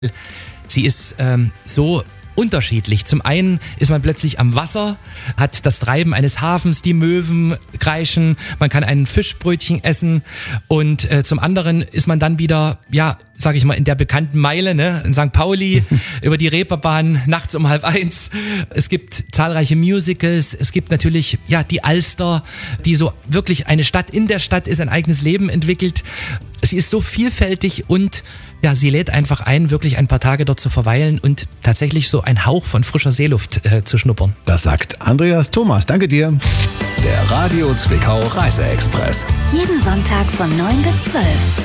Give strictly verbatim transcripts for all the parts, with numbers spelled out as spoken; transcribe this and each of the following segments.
Sie ist ähm, so unterschiedlich. Zum einen ist man plötzlich am Wasser, hat das Treiben eines Hafens, die Möwen kreischen, man kann ein Fischbrötchen essen und äh, zum anderen ist man dann wieder, ja, sag ich mal, in der bekannten Meile, ne, in Sankt Pauli, über die Reeperbahn, nachts um halb eins. Es gibt zahlreiche Musicals, es gibt natürlich, ja, die Alster, die so wirklich eine Stadt in der Stadt ist, ein eigenes Leben entwickelt. Sie ist so vielfältig und ja, sie lädt einfach ein, wirklich ein paar Tage dort zu verweilen und tatsächlich so einen Hauch von frischer Seeluft äh, zu schnuppern. Das sagt Andreas Thomas. Danke dir. Der Radio Zwickau Reiseexpress. Jeden Sonntag von neun bis zwölf.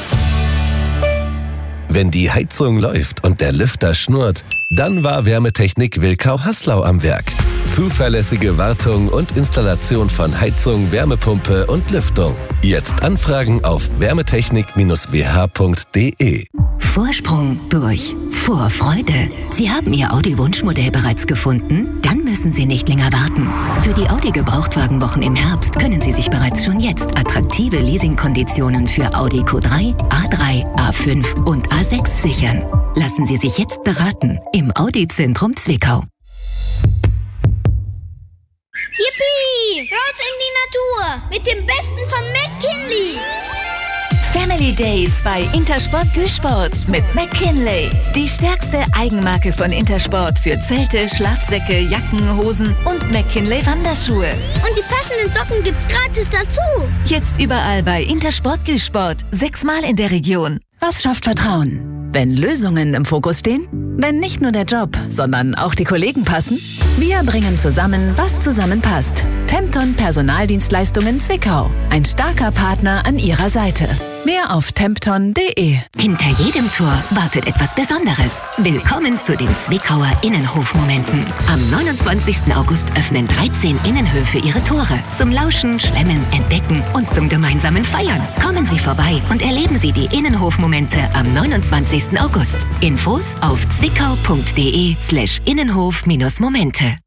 Wenn die Heizung läuft und der Lüfter schnurrt, dann war Wärmetechnik Wilkau-Haslau am Werk. Zuverlässige Wartung und Installation von Heizung, Wärmepumpe und Lüftung. Jetzt anfragen auf wärmetechnik Bindestrich w h punkt d e. Vorsprung durch Vorfreude. Sie haben Ihr Audi-Wunschmodell bereits gefunden? Dann müssen Sie nicht länger warten. Für die Audi-Gebrauchtwagenwochen im Herbst können Sie sich bereits schon jetzt attraktive Leasingkonditionen für Audi Q drei, A drei, A fünf und A sechs sichern. Lassen Sie sich jetzt beraten im Audi-Zentrum Zwickau. Yippie! Raus in die Natur mit dem Besten von McKinley! Family Days bei Intersport Güsport mit McKinley. Die stärkste Eigenmarke von Intersport für Zelte, Schlafsäcke, Jacken, Hosen und McKinley Wanderschuhe. Und die passenden Socken gibt's gratis dazu. Jetzt überall bei Intersport Güsport. Sechsmal in der Region. Was schafft Vertrauen? Wenn Lösungen im Fokus stehen? Wenn nicht nur der Job, sondern auch die Kollegen passen? Wir bringen zusammen, was zusammenpasst. Tempton Personaldienstleistungen Zwickau. Ein starker Partner an Ihrer Seite. Mehr auf tempton punkt d e. Hinter jedem Tor wartet etwas Besonderes. Willkommen zu den Zwickauer Innenhofmomenten. Am neunundzwanzigsten August öffnen dreizehn Innenhöfe ihre Tore. Zum Lauschen, Schlemmen, Entdecken und zum gemeinsamen Feiern. Kommen Sie vorbei und erleben Sie die Innenhofmomente am neunundzwanzigsten August. Infos auf zwickau punkt d e slash innenhof-momente.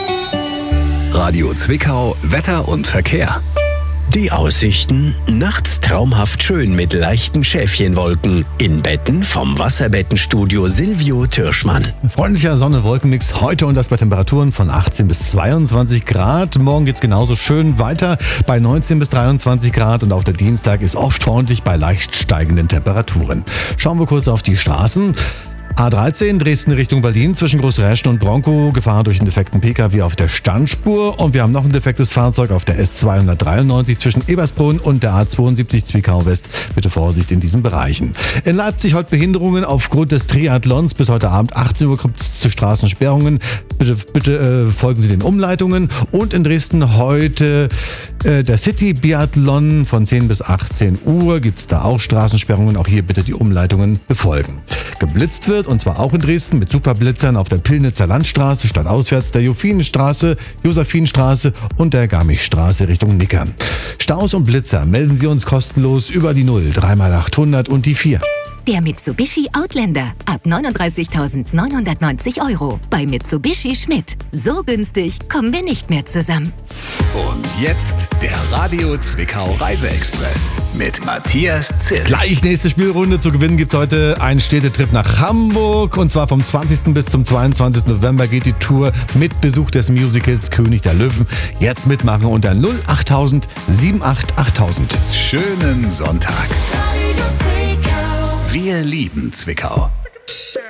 Radio Zwickau, Wetter und Verkehr. Die Aussichten: nachts traumhaft schön mit leichten Schäfchenwolken. In Betten vom Wasserbettenstudio Silvio Türschmann. Freundlicher Sonne-Wolkenmix heute und das bei Temperaturen von achtzehn bis zweiundzwanzig Grad. Morgen geht's genauso schön weiter bei neunzehn bis dreiundzwanzig Grad und auch der Dienstag ist oft freundlich bei leicht steigenden Temperaturen. Schauen wir kurz auf die Straßen. A dreizehn Dresden Richtung Berlin zwischen Großräschen und Bronkow, Gefahr durch einen defekten Pkw auf der Standspur. Und wir haben noch ein defektes Fahrzeug auf der S zweihundertdreiundneunzig zwischen Ebersbrunn und der A zweiundsiebzig Zwickau West. Bitte Vorsicht in diesen Bereichen. In Leipzig heute Behinderungen aufgrund des Triathlons. Bis heute Abend achtzehn Uhr kommt es zu Straßensperrungen. Bitte, bitte äh, folgen Sie den Umleitungen. Und in Dresden heute äh, der City Biathlon von zehn bis achtzehn Uhr. Gibt es da auch Straßensperrungen. Auch hier bitte die Umleitungen befolgen. Geblitzt wird, und zwar auch in Dresden mit Superblitzern auf der Pillnitzer Landstraße stadtauswärts, der Josephinenstraße, Josephinstraße und der Garmichstraße Richtung Nickern. Staus und Blitzer melden Sie uns kostenlos über die null drei mal achthundert und die vier. Der Mitsubishi Outlander ab neununddreißigtausendneunhundertneunzig Euro bei Mitsubishi Schmidt. So günstig kommen wir nicht mehr zusammen. Und jetzt der Radio Zwickau Reiseexpress mit Matthias Zill. Gleich nächste Spielrunde. Zu gewinnen gibt es heute einen Städtetrip nach Hamburg. Und zwar vom zwanzigsten bis zum zweiundzwanzigsten November geht die Tour mit Besuch des Musicals König der Löwen. Jetzt mitmachen unter null achttausend achtundsiebzig achttausend. Schönen Sonntag. Wir lieben Zwickau.